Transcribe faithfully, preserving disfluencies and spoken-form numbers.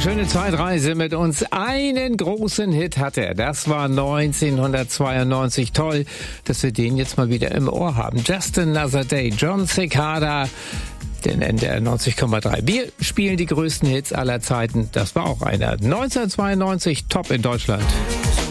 schöne Zeitreise mit uns. Einen großen Hit hat er. Das war neunzehnhundertzweiundneunzig. Toll, dass wir den jetzt mal wieder im Ohr haben. Just Another Day, John Cicada, den N D R neunzig Komma drei. Wir spielen die größten Hits aller Zeiten. Das war auch einer. neunzehnhundertzweiundneunzig, top in Deutschland.